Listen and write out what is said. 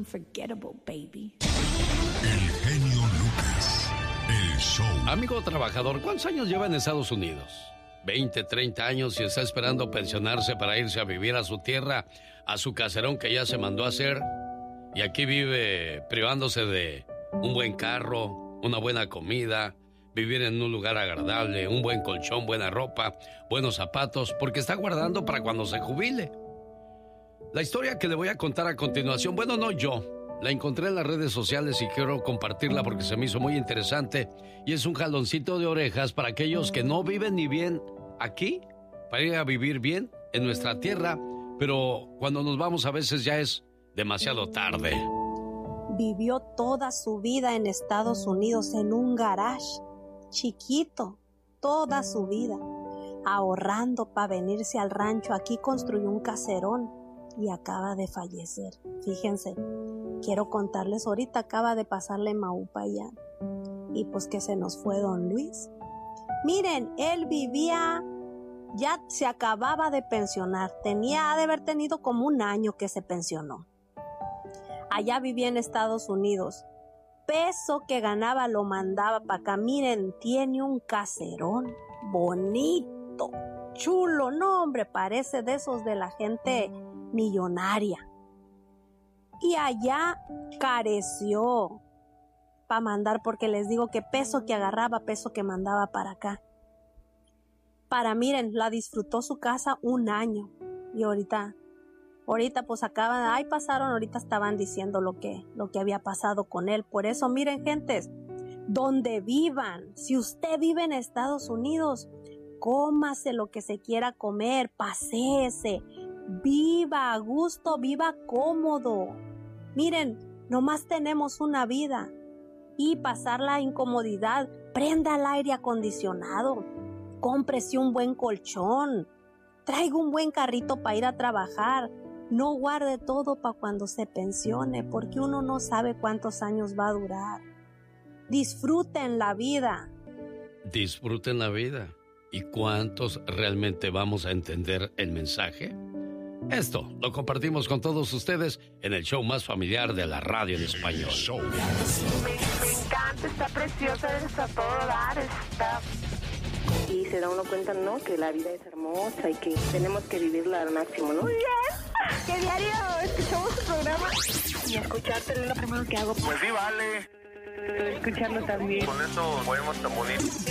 unforgettable, baby. El genio Lucas, el show. Amigo trabajador, ¿cuántos años lleva en Estados Unidos? 20, 30 años y está esperando pensionarse para irse a vivir a su tierra, a su caserón que ya se mandó a hacer. Y aquí vive privándose de un buen carro, una buena comida, vivir en un lugar agradable, un buen colchón, buena ropa, buenos zapatos, porque está guardando para cuando se jubile. La historia que le voy a contar a continuación, bueno, no yo, la encontré en las redes sociales y quiero compartirla porque se me hizo muy interesante y es un jaloncito de orejas para aquellos que no viven ni bien aquí, para ir a vivir bien en nuestra tierra, pero cuando nos vamos a veces ya es demasiado tarde. Vivió toda su vida en Estados Unidos en un garage chiquito, toda su vida, ahorrando para venirse al rancho. Aquí construyó un caserón y acaba de fallecer. Fíjense, quiero contarles, ahorita acaba de pasarle Maupa allá. Y pues que se nos fue don Luis. Miren, él vivía, ya se acababa de pensionar, ha de haber tenido como un año que se pensionó. Allá vivía en Estados Unidos. Peso que ganaba lo mandaba para acá. Miren, tiene un caserón bonito, chulo, no hombre, parece de esos de la gente millonaria. Y allá careció para mandar, porque les digo que peso que agarraba, peso que mandaba para acá. Miren, la disfrutó su casa un año y ahorita pues pasaron, ahorita estaban diciendo lo que había pasado con él. Por eso, miren, gentes, donde vivan, si usted vive en Estados Unidos, cómase lo que se quiera comer, paséese, viva a gusto, viva cómodo. Miren, nomás tenemos una vida y pasar la incomodidad, prenda el aire acondicionado, cómprese un buen colchón, traiga un buen carrito para ir a trabajar. No guarde todo para cuando se pensione, porque uno no sabe cuántos años va a durar. Disfruten la vida. Disfruten la vida. ¿Y cuántos realmente vamos a entender el mensaje? Esto lo compartimos con todos ustedes en el show más familiar de la radio en español. Me encanta, está preciosa, está todo dar, está... Y se da uno cuenta, ¿no?, que la vida es hermosa y que tenemos que vivirla al máximo, ¿no? ¡Que diario escuchamos su programa! Y escucharte es lo primero que hago. Pues sí, vale. Escucharlo también. Con eso podemos tan bonito.